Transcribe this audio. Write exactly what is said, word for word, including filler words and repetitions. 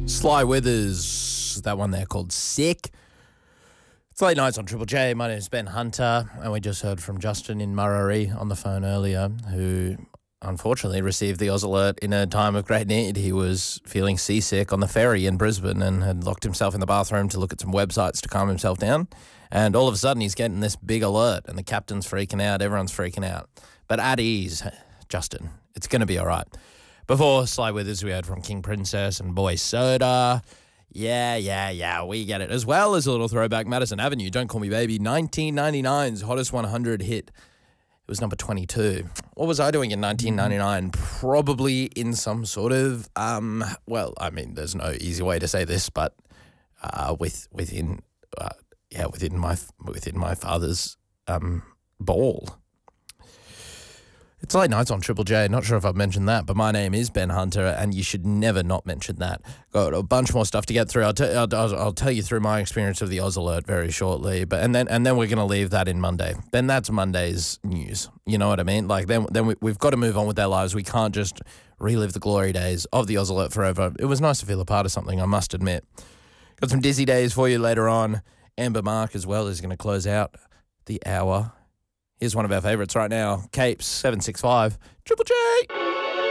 Sly Withers, that one there called Sick. It's late nights on Triple J. My name is Ben Hunter, and we just heard from Justin in Murray on the phone earlier, who unfortunately received the Oz alert in a time of great need. He was feeling seasick on the ferry in Brisbane and had locked himself in the bathroom to look at some websites to calm himself down. And all of a sudden, he's getting this big alert, and the captain's freaking out. Everyone's freaking out. But at ease, Justin. It's going to be all right. Before Sly Withers, we heard from King Princess and Boy Soda. Yeah, yeah, yeah, we get it. As well as a little throwback, Madison Avenue, Don't Call Me Baby, nineteen ninety-nine's Hottest one hundred hit. It was number twenty-two. What was I doing in nineteen ninety-nine? Probably in some sort of, um, well, I mean, there's no easy way to say this, but uh, with within, uh, yeah, within my within my father's um, ball. It's late nights on Triple J. Not sure if I've mentioned that, but my name is Ben Hunter, and you should never not mention that. Got a bunch more stuff to get through. I'll, t- I'll, I'll, I'll tell you through my experience of the Oz alert very shortly, but and then and then we're going to leave that in Monday. Then that's Monday's news. You know what I mean? Like then then we, we've got to move on with our lives. We can't just relive the glory days of the Oz alert forever. It was nice to feel a part of something, I must admit. Got some dizzy days for you later on. Amber Mark as well is going to close out the hour. Here's one of our favourites right now, Capes, seven six five, Triple J.